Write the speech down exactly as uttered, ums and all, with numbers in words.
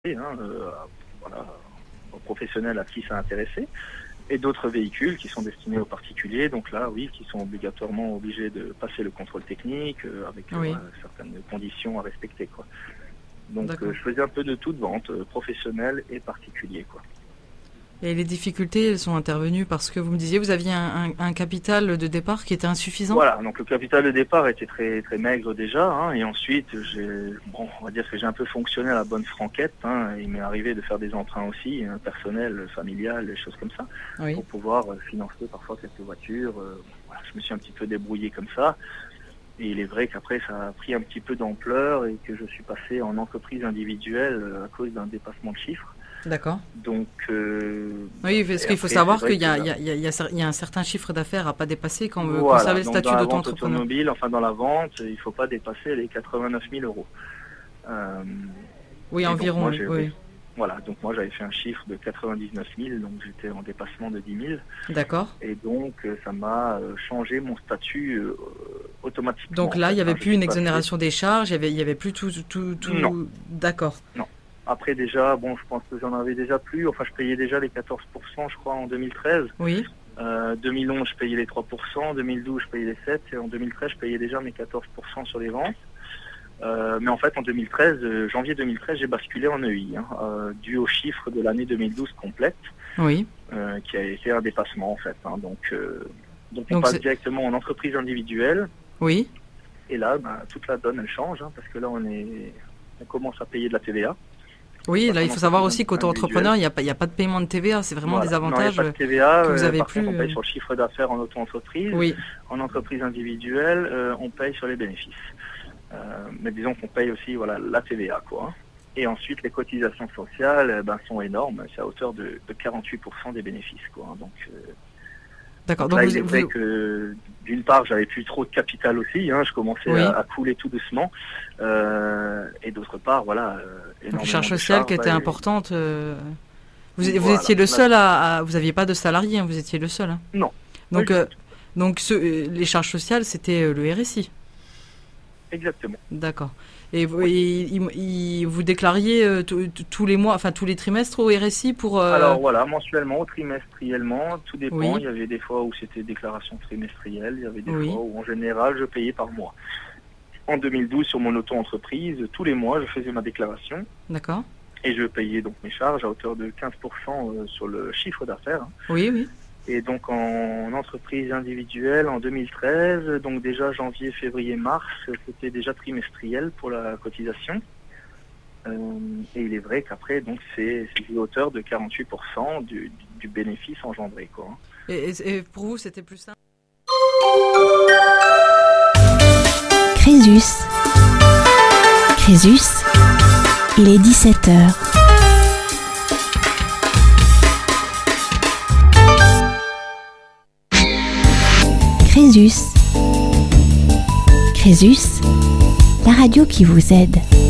Hein, euh, voilà, aux professionnels à qui ça a intéressé, et d'autres véhicules qui sont destinés aux particuliers, donc là oui, qui sont obligatoirement obligés de passer le contrôle technique euh, avec Oui. euh, certaines conditions à respecter, quoi. Donc euh, je faisais un peu de toute vente, euh, professionnelle et particulier, quoi. Et les difficultés, elles sont intervenues parce que vous me disiez, vous aviez un, un, un capital de départ qui était insuffisant. Voilà, donc le capital de départ était très très maigre déjà, hein, et ensuite j'ai, bon, on va dire que j'ai un peu fonctionné à la bonne franquette, hein, il m'est arrivé de faire des emprunts aussi, hein, personnels, familiales, des choses comme ça, oui. pour pouvoir euh, financer parfois quelques voitures. Euh, voilà, je me suis un petit peu débrouillé comme ça, et il est vrai qu'après ça a pris un petit peu d'ampleur et que je suis passé en entreprise individuelle euh, à cause d'un dépassement de chiffres. D'accord. Donc, euh, oui, parce qu'il faut savoir qu'il y, y, y, y, y a un certain chiffre d'affaires à pas dépasser quand vous voilà, conservez le statut dans la d'auto-entrepreneur. vente automobile, enfin dans la vente, il ne faut pas dépasser les quatre-vingt-neuf mille euros. Euh, oui, environ. Donc moi, oui. Voilà, donc moi j'avais fait un chiffre de quatre-vingt-dix-neuf mille, donc j'étais en dépassement de dix mille. D'accord. Et donc ça m'a changé mon statut euh, automatiquement. Donc là, il n'y avait plus une exonération des charges, il n'y avait, y avait plus tout... tout, tout... Non. D'accord. Non. Après déjà, bon, je pense que j'en avais déjà plus, enfin je payais déjà les quatorze pour cent je crois en deux mille treize. Oui. Euh, deux mille onze je payais les trois pour cent, deux mille douze je payais les sept pour cent, et en deux mille treize je payais déjà mes quatorze pour cent sur les ventes. Euh, mais en fait en deux mille treize, euh, janvier deux mille treize, j'ai basculé en E I, hein, euh, dû au chiffre de l'année deux mille douze complète, oui. euh, qui a été un dépassement en fait. Hein, donc, euh, donc on donc passe directement en entreprise individuelle. Oui. Et là, ben, toute la donne elle change, hein, parce que là on, est, on commence à payer de la T V A. Oui, là il faut savoir aussi qu'auto-entrepreneur, il n'y a, a pas de paiement de T V A, c'est vraiment voilà. des avantages non, il y a pas de T V A, que vous avez par plus. Contre, on paye sur le chiffre d'affaires en auto-entreprise. Oui. En entreprise individuelle, euh, on paye sur les bénéfices. Euh, mais disons qu'on paye aussi voilà, la T V A, quoi. Et ensuite, les cotisations sociales ben, sont énormes, c'est à hauteur de, de quarante-huit pour cent des bénéfices, quoi. Donc, euh, D'accord. Donc, donc là, vous, il est vrai vous... que d'une part, j'avais plus trop de capital aussi, hein, je commençais oui. à, à couler tout doucement, euh, et d'autre part, voilà. Euh, donc, charge sociale qui était et... importante. Euh... Vous, voilà, vous étiez le seul à, à vous n'aviez pas de salarié, hein, vous étiez le seul. Hein. Non. Donc, oui, euh, donc ce, les charges sociales, c'était le R S I. Exactement. D'accord. Et vous, oui. il, il, vous déclariez euh, tous les mois, enfin tous les trimestres au R S I pour... Euh... Alors voilà, mensuellement, ou trimestriellement, tout dépend. Oui. Il y avait des fois où c'était déclaration trimestrielle, il y avait des oui. fois où en général je payais par mois. En deux mille douze, sur mon auto-entreprise, tous les mois je faisais ma déclaration. D'accord. Et je payais donc mes charges à hauteur de quinze pour cent sur le chiffre d'affaires. Oui, oui. Et donc en entreprise individuelle en deux mille treize, donc déjà janvier, février, mars, c'était déjà trimestriel pour la cotisation. Euh, et il est vrai qu'après, donc c'est à hauteur de quarante-huit pour cent du, du bénéfice engendré, quoi. Et, et pour vous, c'était plus simple? Crésus. Crésus, il est dix-sept heures. Crésus. Crésus, la radio qui vous aide.